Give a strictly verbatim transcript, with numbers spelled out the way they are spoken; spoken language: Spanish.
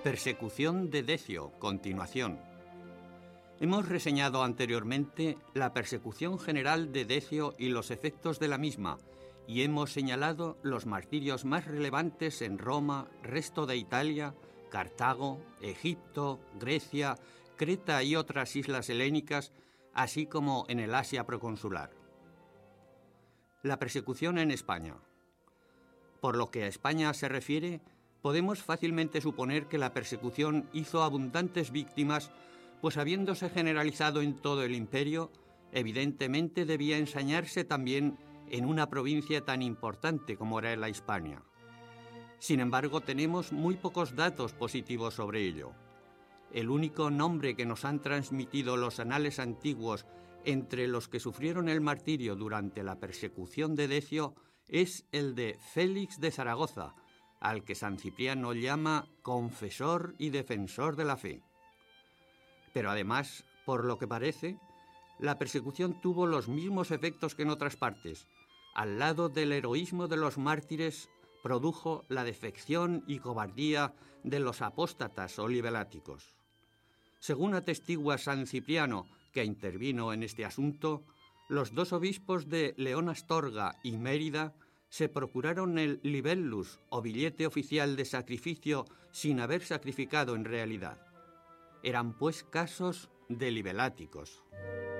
Persecución de Decio, continuación. Hemos reseñado anteriormente la persecución general de Decio y los efectos de la misma, y hemos señalado los martirios más relevantes en Roma, resto de Italia, Cartago, Egipto, Grecia, Creta y otras islas helénicas, así como en el Asia proconsular. La persecución en España. Por lo que a España se refiere, podemos fácilmente suponer que la persecución hizo abundantes víctimas, pues habiéndose generalizado en todo el imperio, evidentemente debía ensañarse también en una provincia tan importante como era la Hispania. Sin embargo, tenemos muy pocos datos positivos sobre ello. El único nombre que nos han transmitido los anales antiguos entre los que sufrieron el martirio durante la persecución de Decio es el de Félix de Zaragoza, al que San Cipriano llama confesor y defensor de la fe. Pero además, por lo que parece, la persecución tuvo los mismos efectos que en otras partes. Al lado del heroísmo de los mártires, produjo la defección y cobardía de los apóstatas o libeláticos. Según atestigua San Cipriano, que intervino en este asunto, los dos obispos de León Astorga y Mérida se procuraron el libellus o billete oficial de sacrificio sin haber sacrificado en realidad. Eran pues casos de libeláticos.